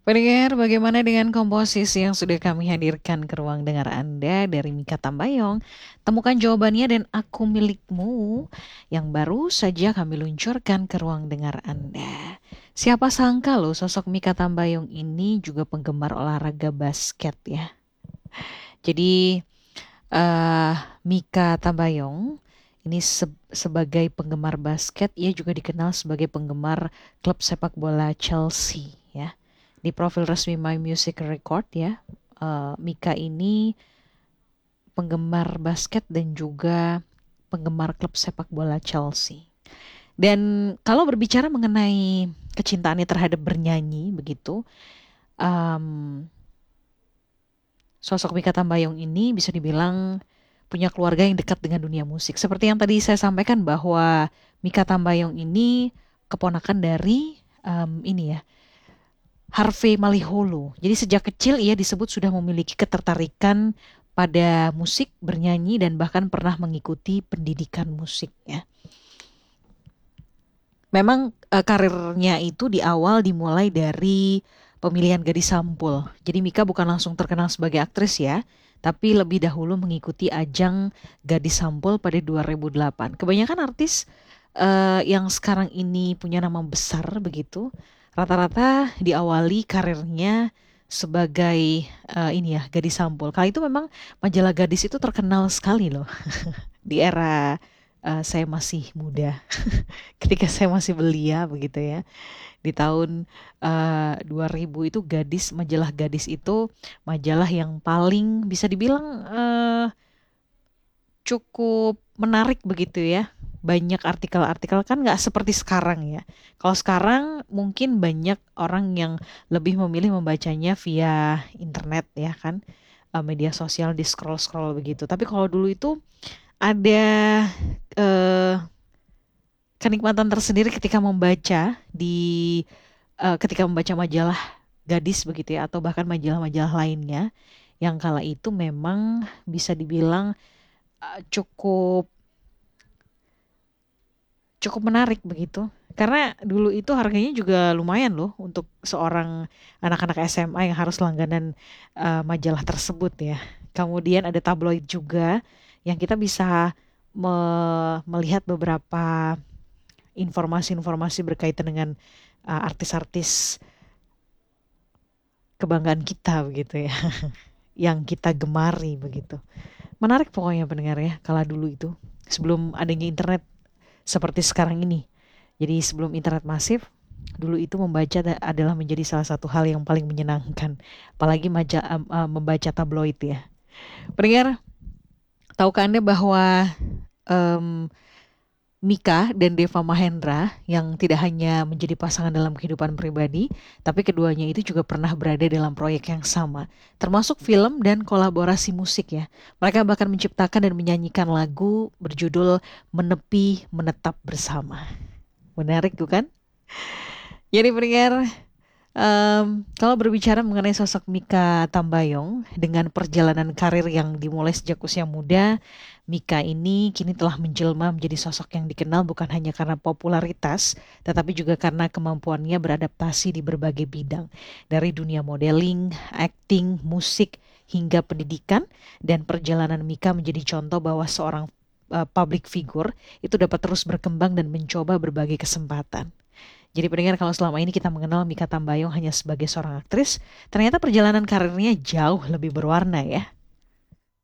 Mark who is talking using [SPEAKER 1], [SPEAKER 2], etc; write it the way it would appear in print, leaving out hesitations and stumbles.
[SPEAKER 1] Pendengar, bagaimana dengan komposisi yang sudah kami hadirkan ke ruang dengar Anda dari Mika Tambayong? Temukan jawabannya dan aku milikmu yang baru saja kami luncurkan ke ruang dengar Anda. Siapa sangka loh sosok Mika Tambayong ini juga penggemar olahraga basket ya. Jadi eh Mika Tambayong ini sebagai penggemar basket, ia juga dikenal sebagai penggemar klub sepak bola Chelsea ya. Di profil resmi My Music Record ya, Mika ini penggemar basket dan juga penggemar klub sepak bola Chelsea. Dan kalau berbicara mengenai kecintaannya terhadap bernyanyi begitu, um, sosok Mika Tambayong ini bisa dibilang punya keluarga yang dekat dengan dunia musik. Seperti yang tadi saya sampaikan bahwa Mika Tambayong ini keponakan dari ini ya, Harvey Maliholo. Jadi sejak kecil ia disebut sudah memiliki ketertarikan pada musik, bernyanyi, dan bahkan pernah mengikuti pendidikan musik ya. Memang karirnya itu di awal dimulai dari pemilihan gadis sampul. Jadi Mika bukan langsung terkenal sebagai aktris ya, tapi lebih dahulu mengikuti ajang gadis sampul pada 2008. Kebanyakan artis yang sekarang ini punya nama besar begitu, rata-rata diawali karirnya sebagai ini ya gadis sampul. Kali itu memang majalah gadis itu terkenal sekali loh di era saya masih muda, ketika saya masih belia begitu ya. Di tahun 2000 itu majalah gadis itu majalah yang paling bisa dibilang cukup menarik begitu ya. Banyak artikel-artikel kan nggak seperti sekarang ya. Kalau sekarang mungkin banyak orang yang lebih memilih membacanya via internet ya kan. Media sosial di scroll-scroll begitu. Tapi kalau dulu itu ada eh, kenikmatan tersendiri ketika membaca majalah gadis begitu ya atau bahkan majalah-majalah lainnya yang kala itu memang bisa dibilang cukup cukup menarik begitu. Karena dulu itu harganya juga lumayan loh untuk seorang anak-anak SMA yang harus langganan majalah tersebut ya. Kemudian ada tabloid juga yang kita bisa melihat beberapa informasi-informasi berkaitan dengan artis-artis kebanggaan kita begitu ya, yang kita gemari begitu. Menarik pokoknya pendengar ya, kala dulu itu sebelum adanya internet seperti sekarang ini. Jadi sebelum internet masif, dulu itu membaca adalah menjadi salah satu hal yang paling menyenangkan, apalagi membaca tabloid ya. Pendengar, tahukah Anda bahwa em, Mika dan Deva Mahendra yang tidak hanya menjadi pasangan dalam kehidupan pribadi, tapi keduanya itu juga pernah berada dalam proyek yang sama, termasuk film dan kolaborasi musik ya. Mereka bahkan menciptakan dan menyanyikan lagu berjudul Menepi Menetap Bersama. Menarik bukan? Jadi pendengar, kalau berbicara mengenai sosok Mika Tambayong dengan perjalanan karir yang dimulai sejak usia muda, Mika ini kini telah menjelma menjadi sosok yang dikenal bukan hanya karena popularitas, tetapi juga karena kemampuannya beradaptasi di berbagai bidang, dari dunia modeling, acting, musik, hingga pendidikan, dan perjalanan Mika menjadi contoh bahwa seorang public figure itu dapat terus berkembang dan mencoba berbagai kesempatan. Jadi pendengar, kalau selama ini kita mengenal Mika Tambayong hanya sebagai seorang aktris, ternyata perjalanan karirnya jauh lebih berwarna ya.